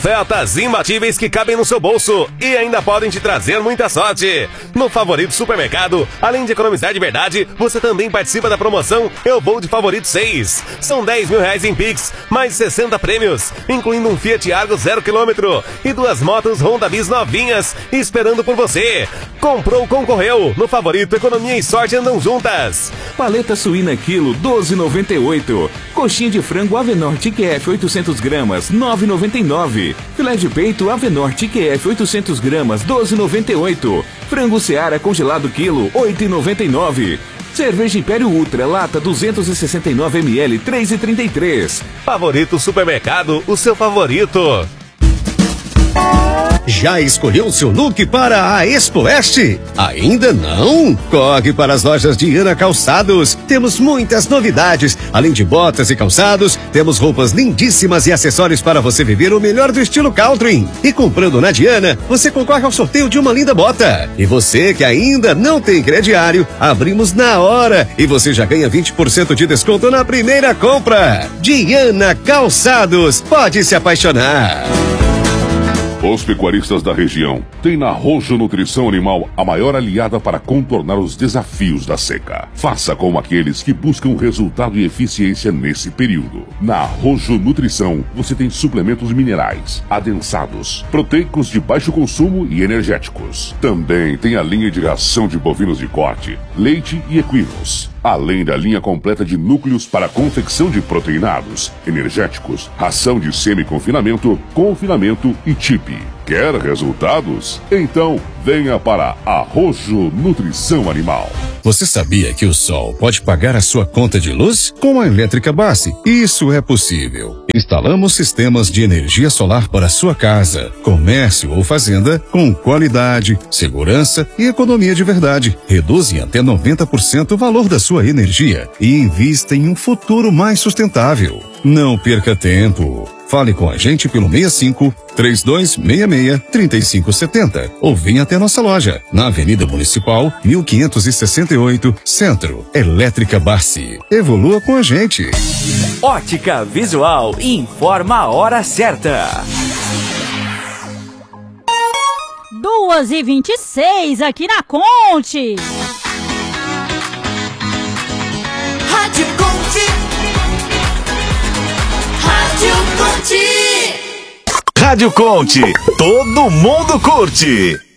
Ofertas imbatíveis que cabem no seu bolso e ainda podem te trazer muita sorte. No Favorito Supermercado, além de economizar de verdade, você também participa da promoção Eu Vou de Favorito 6. São 10 mil reais em Pix, mais 60 prêmios, incluindo um Fiat Argo 0 km e 2 motos Honda Bis novinhas esperando por você. Comprou, concorreu. No Favorito, economia e sorte andam juntas. Paleta suína quilo 12,98. Coxinha de frango Avenor TQF 800 gramas 9,99. Filé de peito Avenor TQF 800 gramas 12,98. Frango Seara congelado quilo 8,99. Cerveja Império Ultra lata 269 ml 3,33. Favorito Supermercado, o seu favorito. Já escolheu o seu look para a Expo Oeste? Ainda não? Corre para as lojas Diana Calçados. Temos muitas novidades. Além de botas e calçados, temos roupas lindíssimas e acessórios para você viver o melhor do estilo country. E comprando na Diana, você concorre ao sorteio de uma linda bota. E você que ainda não tem crediário, abrimos na hora e você já ganha 20% de desconto na primeira compra. Diana Calçados, pode se apaixonar. Os pecuaristas da região têm na Rojo Nutrição Animal a maior aliada para contornar os desafios da seca. Faça como aqueles que buscam resultado e eficiência nesse período. Na Rojo Nutrição, você tem suplementos minerais, adensados, proteicos de baixo consumo e energéticos. Também tem a linha de ração de bovinos de corte, leite e equinos. Além da linha completa de núcleos para confecção de proteinados, energéticos, ração de semi-confinamento, confinamento e TIP. Quer resultados? Então venha para a Rojo Nutrição Animal. Você sabia que o sol pode pagar a sua conta de luz? Com a Elétrica Base, isso é possível. Instalamos sistemas de energia solar para sua casa, comércio ou fazenda com qualidade, segurança e economia de verdade. Reduzem até 90% o valor da sua energia e invista em um futuro mais sustentável. Não perca tempo. Fale com a gente pelo 65-3266-3570 ou venha até nossa loja, na Avenida Municipal, 1568, Centro. Elétrica Barsi. Evolua com a gente. Ótica Visual informa a hora certa. 2h26 aqui na Conte. Rádio Conte. Rádio Conte. Rádio Conte, todo mundo curte.